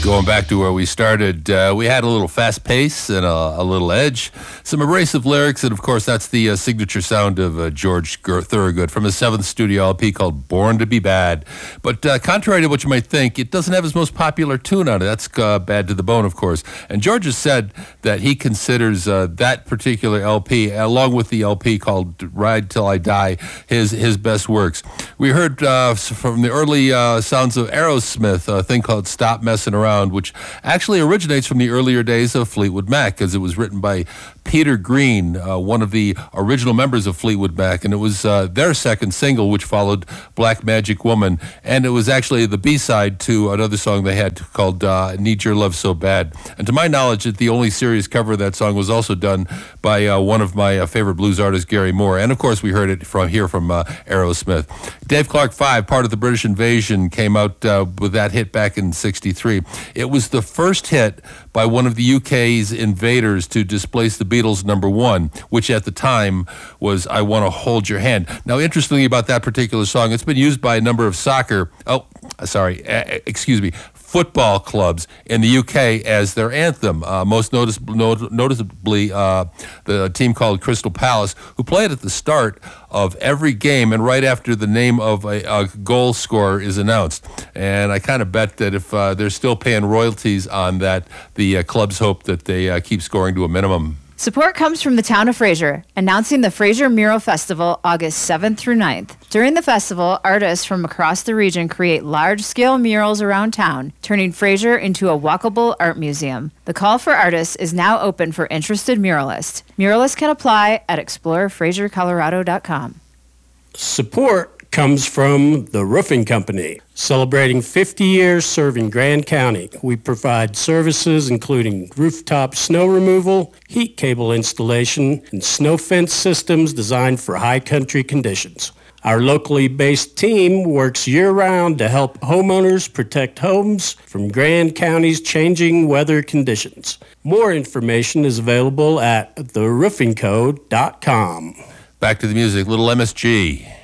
Going back to where we started, we had a little fast pace and a little edge, some abrasive lyrics, and of course that's the signature sound of George Thorogood from his 7th studio LP called Born to Be Bad. But contrary to what you might think, it doesn't have his most popular tune on it. That's Bad to the Bone, of course. And George has said that he considers that particular LP, along with the LP called Ride Till I Die, his best works. We heard from the early sounds of Aerosmith, a thing called Stop Messin' Around, which actually originates from the earlier days of Fleetwood Mac, because it was written by Peter Green, one of the original members of Fleetwood Mac, and it was their second single, which followed Black Magic Woman, and it was actually the B-side to another song they had called Need Your Love So Bad. And to my knowledge, the only serious cover of that song was also done by one of my favorite blues artists, Gary Moore, and of course we heard it from Aerosmith. Dave Clark 5, part of the British Invasion, came out with that hit back in '63. It was the first hit by one of the UK's Invaders to displace the Beatles' number one, which at the time was I Want to Hold Your Hand. Now, interestingly about that particular song, it's been used by a number of football clubs in the UK as their anthem. Most noticeably, the team called Crystal Palace, who play it at the start of every game and right after the name of a goal scorer is announced. And I kind of bet that if they're still paying royalties on that, the clubs hope that they keep scoring to a minimum. Support comes from the town of Fraser, announcing the Fraser Mural Festival August 7th through 9th. During the festival, artists from across the region create large-scale murals around town, turning Fraser into a walkable art museum. The call for artists is now open for interested muralists. Muralists can apply at explorefrasercolorado.com. Support comes from the Roofing Company. Celebrating 50 years serving Grand County, we provide services including rooftop snow removal, heat cable installation, and snow fence systems designed for high country conditions. Our locally based team works year-round to help homeowners protect homes from Grand County's changing weather conditions. More information is available at theroofingco.com. Back to the music, little MSG.